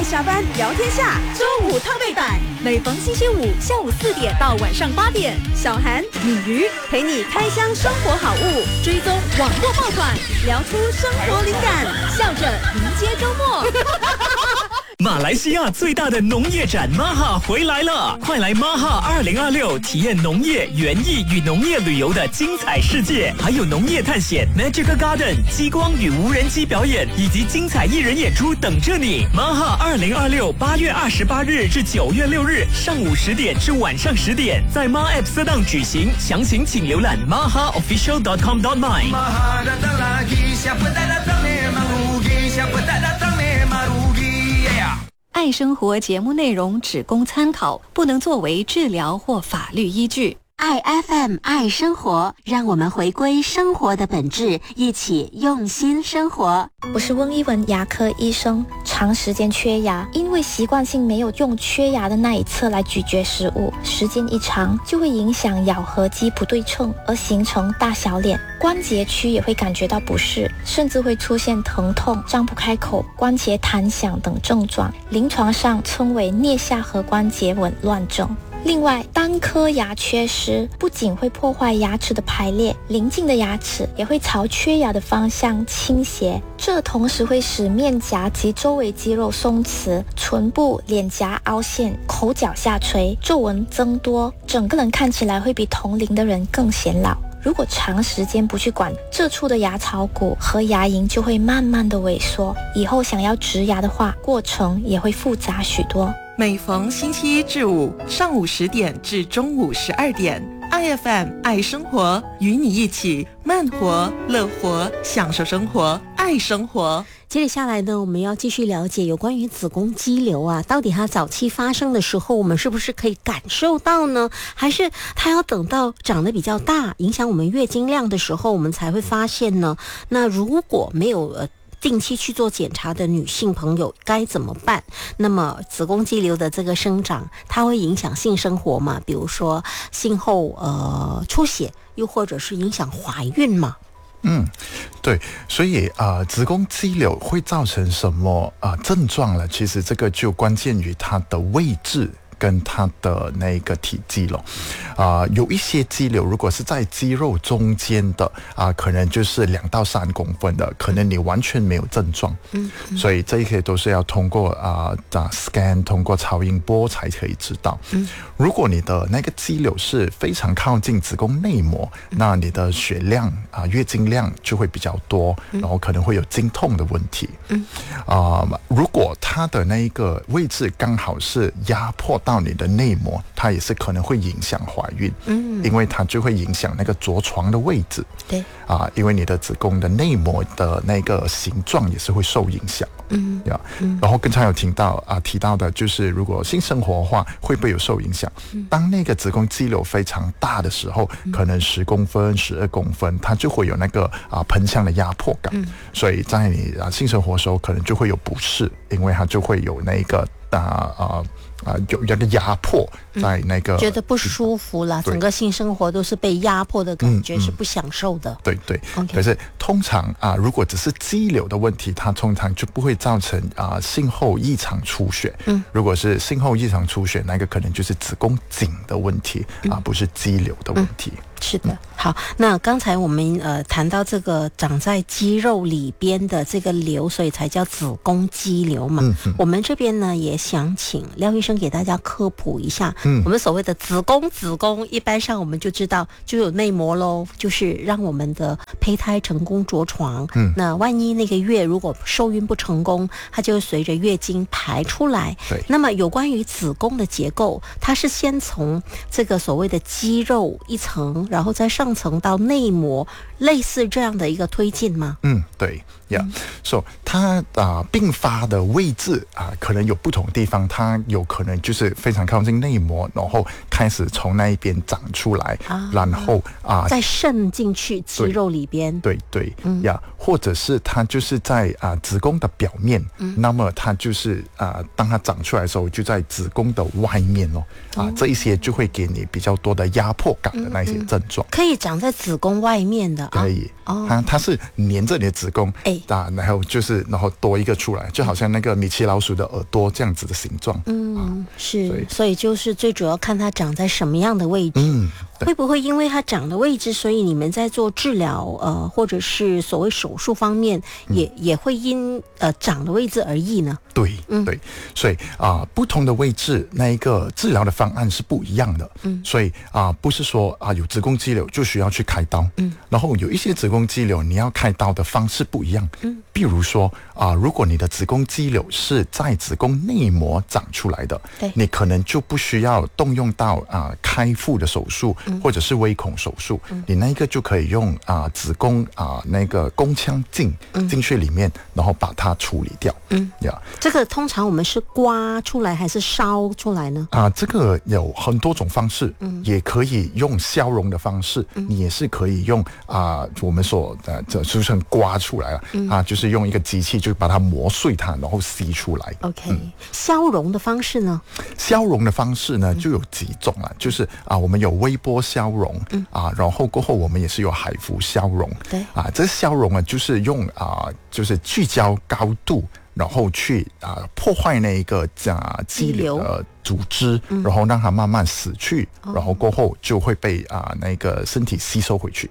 下班聊天下，周五特备版，每逢星期五下午4点到晚上8点，小韩、米鱼陪你开箱生活好物，追踪网络爆款，聊出生活灵感，笑着迎接周末。 马来西亚最大的农业展 MAHA 回来了，快来 MAHA 2026体验农业、园艺与农业旅游的精彩世界，还有农业探险、Magic Garden、激光与无人机表演以及精彩艺人演出等着你。MAHA 2026 8月28日至9月6日上午10点至晚上10点，在 MAH App Sedang举行，详情请浏览 mahaofficial.com.my。 Maha datang lagi, siapa tak datang memang rugi, siapa tak datang memang rugi, yeah. 爱生活节目内容只供参考，不能作为治疗或法律依据。 爱 FM 爱生活，让我们回归生活的本质，一起用心生活。 我是温一文牙科医生，长时间缺牙，因为习惯性没有用缺牙的那一侧来咀嚼食物，时间一长就会影响咬合肌不对称，而形成大小脸，关节区也会感觉到不适，甚至会出现疼痛、张不开口、关节弹响等症状，临床上称为颞下颌关节紊乱症。另外，单颗牙缺失不仅会破坏牙齿的排列，邻近的牙齿也会朝缺牙的方向倾斜，这同时会使面颊及周围肌肉松弛，唇部、脸颊凹陷，口角下垂，皱纹增多，整个人看起来会比同龄的人更显老。如果长时间不去管，这处的牙槽骨和牙龈就会慢慢的萎缩，以后想要植牙的话，过程也会复杂许多。 每逢星期一至五上午10点至中午12点，IFM 爱生活，与你一起慢活、乐活，享受生活，爱生活。 接着下来呢，我们要继续了解有关于子宫肌瘤啊，到底它早期发生的时候，我们是不是可以感受到呢？还是它要等到长得比较大，影响我们月经量的时候，我们才会发现呢？那如果没有定期去做检查的女性朋友该怎么办？那么子宫肌瘤的这个生长，它会影响性生活吗？比如说性后出血，又或者是影响怀孕吗？ 对，所以子宫肌瘤会造成什么症状了？其实这个就关键于它的位置跟它的那个体积了。有一些肌瘤如果是在肌肉中间的可能就是2到3公分的，可能你完全没有症状。所以这一些都是要通过scan 通过超音波才可以知道。如果你的那个肌瘤是非常靠近子宫内膜，那你的血量月经量就会比较多，然后可能会有经痛的问题。如果它的那一个位置刚好是压迫到你的内膜，它也是可能会影响怀孕。因为它就会影响那个着床的位置。 对因为你的子宫的内膜的那个形状也是会受影响。然后刚才有提到的就是如果性生活的话会不会有受影响。当那个子宫肌瘤非常大的时候，可能10公分12公分，它就会有那个盆腔的压迫感。所以在你性生活的时候可能就会有不适，因为它就会有那个有一个压迫在那个觉得不舒服啦，整个性生活都是被压迫的感觉，是不享受的。 对，可是通常如果只是肌瘤的问题，它通常就不会造成性后异常出血。如果是性后异常出血，那个可能就是子宫颈的问题，不是肌瘤的问题。 是的，好，那刚才我们谈到这个长在肌肉里边的这个瘤，所以才叫子宫肌瘤嘛。我们这边呢也想请廖医生给大家科普一下。我们所谓的子宫，一般上我们就知道就有内膜咯，就是让我们的胚胎成功着床。那万一那个月如果受孕不成功，它就随着月经排出来。 对， 那么有关于子宫的结构，它是先从这个所谓的肌肉一层，然后再上层到内膜，类似这样的一个推进吗？ 对，so 它并发的位置可能有不同地方，它有可能就是非常靠近内膜，然后开始从那一边长出来，然后再渗进去肌肉里边。 对，或者是它就是在子宫的表面，那么它就是当它长出来的时候就在子宫的外面这一些就会给你比较多的压迫感的那些症状。 可以长在子宫外面的可以。它是粘着你的子宫，然后多一个出来，就好像那个米奇老鼠的耳朵这样子的形状。 是，所以就是最主要看它长在什么样的位置。会不会因为它长的位置，所以你们在做治疗或者是所谓手术方面，也会因长的位置而异呢？ 对，所以不同的位置那一个治疗的方案是不一样的。所以不是说有子宫肌瘤就需要去开刀。然后有一些子宫肌瘤你要开刀的方式不一样。比如说如果你的子宫肌瘤是在子宫内膜长出来的，你可能就不需要动用到开腹的手术，或者是微孔手术。你那个就可以用子宫那个宫腔镜进去里面，然后把它处理掉。 这个通常我们是刮出来还是烧出来呢？ 这个有很多种方式，也可以用消融的方式，你也是可以用我们所就是刮出来了就是用一个机器就把它磨碎它，然后吸出来。 OK，消融的方式呢？ 消融的方式呢就有几种了，就是我们有微波消融然后过后我们也是有海服消融。 对这消融就是用就是聚焦高度，然后去破坏那一个肌瘤的组织，然后让它慢慢死去，然后过后就会被那个身体吸收回去。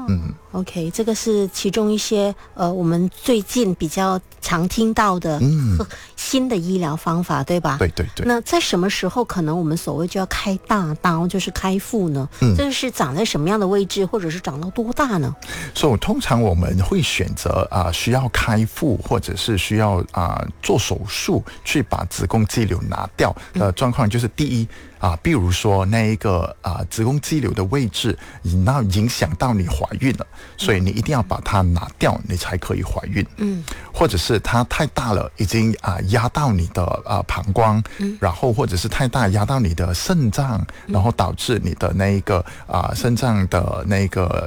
OK， 这个是其中一些我们最近比较常听到的新的医疗方法，对吧？ 对。 那在什么时候可能我们所谓就要开大刀，就是开腹呢？这个是长在什么样的位置，或者是长到多大呢？ 所以通常我们会选择需要开腹，或者是需要做手术去把子宫肌瘤拿掉的状况，就是第一比如说那一个子宫肌瘤的位置那影响到你怀孕了，所以你一定要把它拿掉，你才可以怀孕。或者是它太大了，已经压到你的膀胱，然后或者是太大压到你的肾脏，然后导致你的那一个肾脏的那个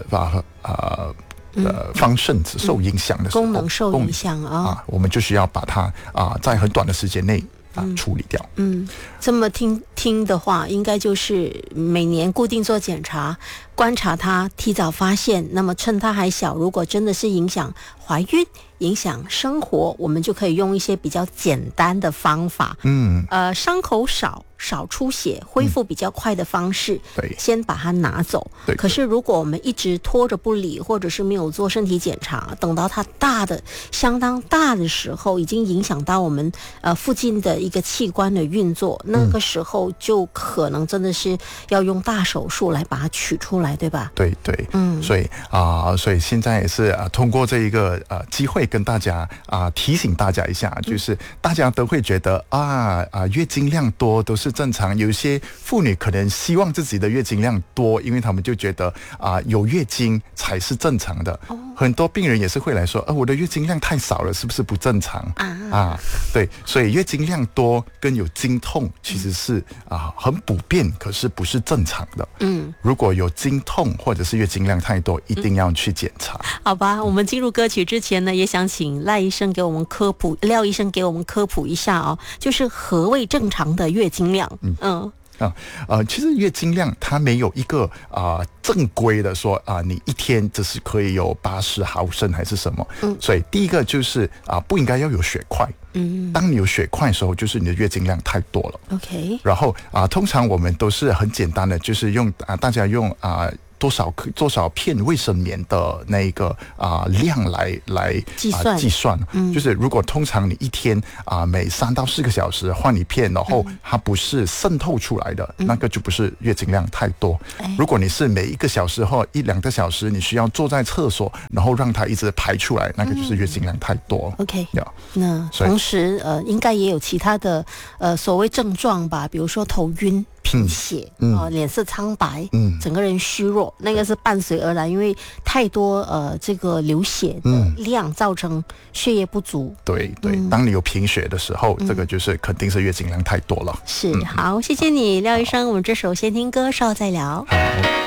方肾子受影响的时候， 功能受影响我们就需要把它在很短的时间内处理掉。 这么听的话，应该就是每年固定做检查，观察它，提早发现。那么趁它还小，如果真的是影响怀孕、影响生活，我们就可以用一些比较简单的方法，伤口少出血、恢复比较快的方式，先把它拿走。可是如果我们一直拖着不理，或者是没有做身体检查，等到它相当大的时候，已经影响到我们附近的一个器官的运作，那个时候就可能真的是要用大手术来把它取出来，对吧？ 对，所以现在也是通过这一个机会跟大家提醒大家一下，就是大家都会觉得月经量多都是正常，有一些妇女可能希望自己的月经量多，因为他们就觉得有月经才是正常的。很多病人也是会来说我的月经量太少了，是不是不正常对，所以月经量多跟有经痛其实是很普遍，可是不是正常的。如果有经痛或者是月经量太多，一定要去检查。 好吧，我们进入歌曲之前呢，也想请廖医生给我们科普一下就是何谓正常的月经量。 其实月经量它没有一个正规的说你一天只是可以有80毫升还是什么。所以第一个就是不应该要有血块。当你有血块的时候，就是你的月经量太多了。OK。然后通常我们都是很简单的，就是大家用多少片卫生棉的那个量来计算。就是如果通常你一天每3到4个小时换一片，然后它不是渗透出来的，那个就不是月经量太多。如果你是每1个小时或1-2个小时你需要坐在厕所，然后让它一直排出来，那个就是月经量太多。 OK。那同时应该也有其他的所谓症状吧，比如说头晕、贫血脸色苍白，整个人虚弱，那个是伴随而来，因为太多这个流血的量造成血液不足。对， 当你有贫血的时候，这个就是肯定是月经量太多了。 是，好，谢谢你廖医生，我们这首先听歌，稍后再聊。 好。